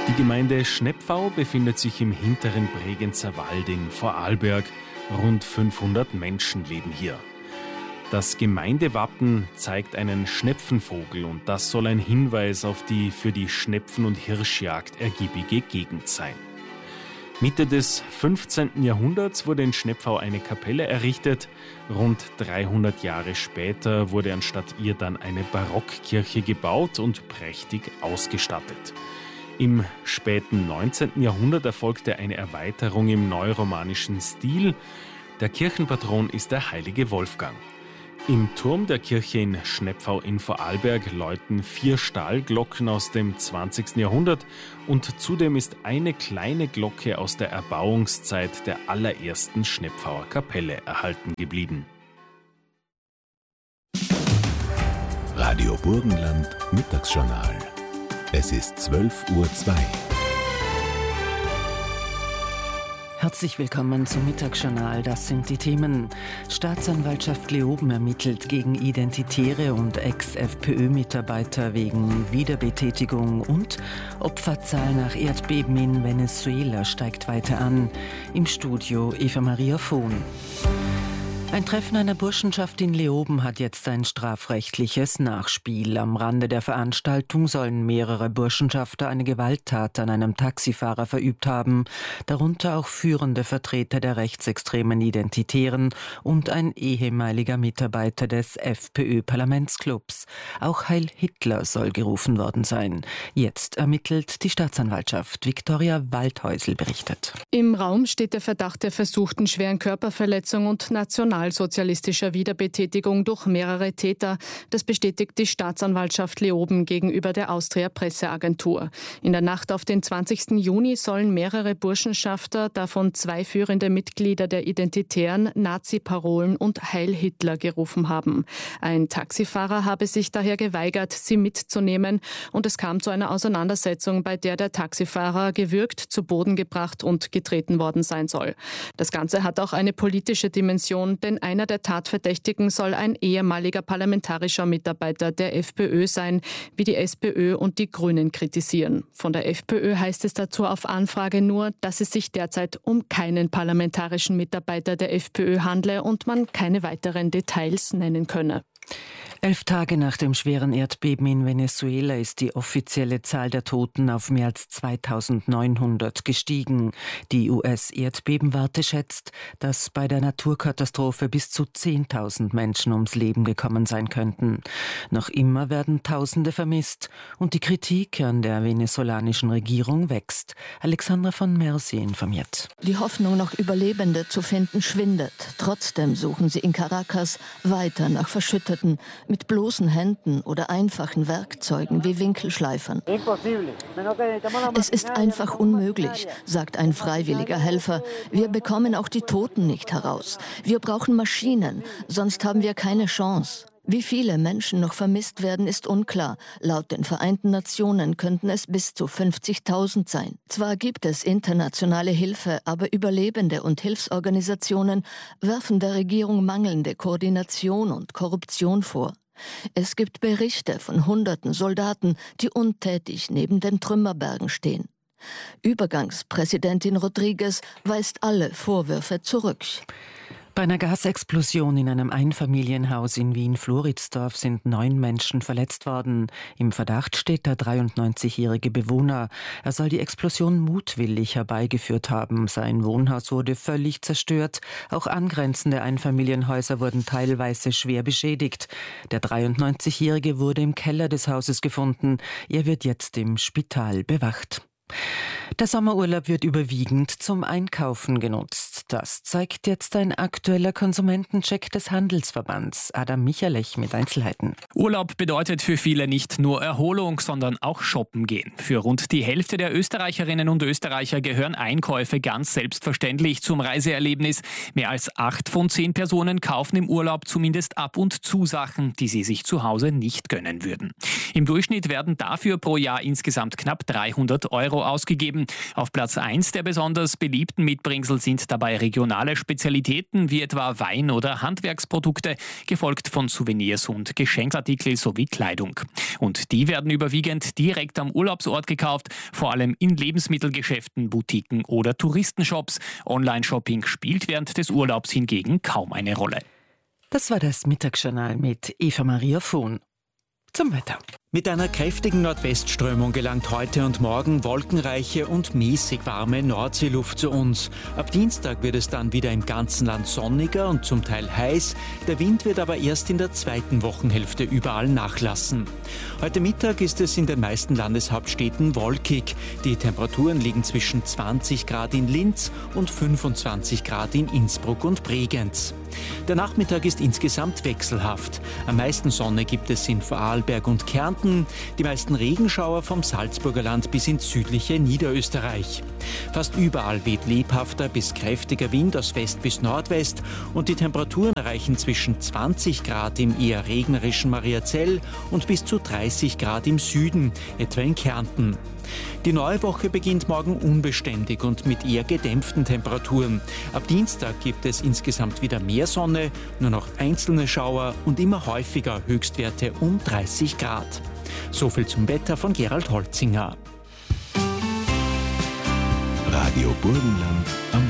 Die Gemeinde Schnepfau befindet sich im hinteren Bregenzer Wald in Vorarlberg. Rund 500 Menschen leben hier. Das Gemeindewappen zeigt einen Schnepfenvogel und das soll ein Hinweis auf die für die Schnepfen- und Hirschjagd ergiebige Gegend sein. Mitte des 15. Jahrhunderts wurde in Schnepfau eine Kapelle errichtet. Rund 300 Jahre später wurde anstatt ihr dann eine Barockkirche gebaut und prächtig ausgestattet. Im späten 19. Jahrhundert erfolgte eine Erweiterung im neuromanischen Stil. Der Kirchenpatron ist der heilige Wolfgang. Im Turm der Kirche in Schnepfau in Vorarlberg läuten 4 Stahlglocken aus dem 20. Jahrhundert und zudem ist eine kleine Glocke aus der Erbauungszeit der allerersten Schnepfauer Kapelle erhalten geblieben. Radio Burgenland Mittagsjournal. Es ist 12:02 Uhr. Herzlich willkommen zum Mittagsjournal. Das sind die Themen. Staatsanwaltschaft Leoben ermittelt gegen Identitäre und Ex-FPÖ-Mitarbeiter wegen Wiederbetätigung und Opferzahl nach Erdbeben in Venezuela steigt weiter an. Im Studio Eva Maria Vohn. Ein Treffen einer Burschenschaft in Leoben hat jetzt ein strafrechtliches Nachspiel. Am Rande der Veranstaltung sollen mehrere Burschenschafter eine Gewalttat an einem Taxifahrer verübt haben, darunter auch führende Vertreter der rechtsextremen Identitären und ein ehemaliger Mitarbeiter des FPÖ-Parlamentsclubs. Auch Heil Hitler soll gerufen worden sein. Jetzt ermittelt die Staatsanwaltschaft. Viktoria Waldhäusl berichtet. Im Raum steht der Verdacht der versuchten schweren Körperverletzung und nationalsozialistischer Wiederbetätigung durch mehrere Täter. Das bestätigt die Staatsanwaltschaft Leoben gegenüber der Austria Presseagentur. In der Nacht auf den 20. Juni sollen mehrere Burschenschafter, davon 2 führende Mitglieder der Identitären, Nazi-Parolen und Heil Hitler gerufen haben. Ein Taxifahrer habe sich daher geweigert, sie mitzunehmen und es kam zu einer Auseinandersetzung, bei der der Taxifahrer gewürgt, zu Boden gebracht und getreten worden sein soll. Das Ganze hat auch eine politische Dimension, denn einer der Tatverdächtigen soll ein ehemaliger parlamentarischer Mitarbeiter der FPÖ sein, wie die SPÖ und die Grünen kritisieren. Von der FPÖ heißt es dazu auf Anfrage nur, dass es sich derzeit um keinen parlamentarischen Mitarbeiter der FPÖ handle und man keine weiteren Details nennen könne. 11 Tage nach dem schweren Erdbeben in Venezuela ist die offizielle Zahl der Toten auf mehr als 2.900 gestiegen. Die US-Erdbebenwarte schätzt, dass bei der Naturkatastrophe bis zu 10.000 Menschen ums Leben gekommen sein könnten. Noch immer werden Tausende vermisst und die Kritik an der venezolanischen Regierung wächst. Alexandra von Mersi informiert. Die Hoffnung, noch Überlebende zu finden, schwindet. Trotzdem suchen sie in Caracas weiter nach Verschütteten, mit bloßen Händen oder einfachen Werkzeugen wie Winkelschleifern. Es ist einfach unmöglich, sagt ein freiwilliger Helfer. Wir bekommen auch die Toten nicht heraus. Wir brauchen Maschinen, sonst haben wir keine Chance. Wie viele Menschen noch vermisst werden, ist unklar. Laut den Vereinten Nationen könnten es bis zu 50.000 sein. Zwar gibt es internationale Hilfe, aber Überlebende und Hilfsorganisationen werfen der Regierung mangelnde Koordination und Korruption vor. Es gibt Berichte von Hunderten Soldaten, die untätig neben den Trümmerbergen stehen. Übergangspräsidentin Rodriguez weist alle Vorwürfe zurück. Bei einer Gasexplosion in einem Einfamilienhaus in Wien-Floridsdorf sind 9 Menschen verletzt worden. Im Verdacht steht der 93-jährige Bewohner. Er soll die Explosion mutwillig herbeigeführt haben. Sein Wohnhaus wurde völlig zerstört. Auch angrenzende Einfamilienhäuser wurden teilweise schwer beschädigt. Der 93-jährige wurde im Keller des Hauses gefunden. Er wird jetzt im Spital bewacht. Der Sommerurlaub wird überwiegend zum Einkaufen genutzt. Das zeigt jetzt ein aktueller Konsumentencheck des Handelsverbands. Adam Michalech mit Einzelheiten. Urlaub bedeutet für viele nicht nur Erholung, sondern auch shoppen gehen. Für rund die Hälfte der Österreicherinnen und Österreicher gehören Einkäufe ganz selbstverständlich zum Reiseerlebnis. Mehr als 8 von 10 Personen kaufen im Urlaub zumindest ab und zu Sachen, die sie sich zu Hause nicht gönnen würden. Im Durchschnitt werden dafür pro Jahr insgesamt knapp 300 € ausgegeben. Auf Platz 1 der besonders beliebten Mitbringsel sind dabei regionale Spezialitäten wie etwa Wein oder Handwerksprodukte, gefolgt von Souvenirs und Geschenksartikel sowie Kleidung. Und die werden überwiegend direkt am Urlaubsort gekauft, vor allem in Lebensmittelgeschäften, Boutiquen oder Touristenshops. Online-Shopping spielt während des Urlaubs hingegen kaum eine Rolle. Das war das Mittagsjournal mit Eva-Maria Vohn. Zum Wetter. Mit einer kräftigen Nordwestströmung gelangt heute und morgen wolkenreiche und mäßig warme Nordseeluft zu uns. Ab Dienstag wird es dann wieder im ganzen Land sonniger und zum Teil heiß. Der Wind wird aber erst in der zweiten Wochenhälfte überall nachlassen. Heute Mittag ist es in den meisten Landeshauptstädten wolkig. Die Temperaturen liegen zwischen 20 Grad in Linz und 25 Grad in Innsbruck und Bregenz. Der Nachmittag ist insgesamt wechselhaft. Am meisten Sonne gibt es in Vorarlberg und Kärnten. Die meisten Regenschauer vom Salzburger Land bis ins südliche Niederösterreich. Fast überall weht lebhafter bis kräftiger Wind aus West bis Nordwest und die Temperaturen erreichen zwischen 20 Grad im eher regnerischen Mariazell und bis zu 30 Grad im Süden, etwa in Kärnten. Die neue Woche beginnt morgen unbeständig und mit eher gedämpften Temperaturen. Ab Dienstag gibt es insgesamt wieder mehr Sonne, nur noch einzelne Schauer und immer häufiger Höchstwerte um 30 Grad. So viel zum Wetter von Gerald Holzinger. Radio Burgenland am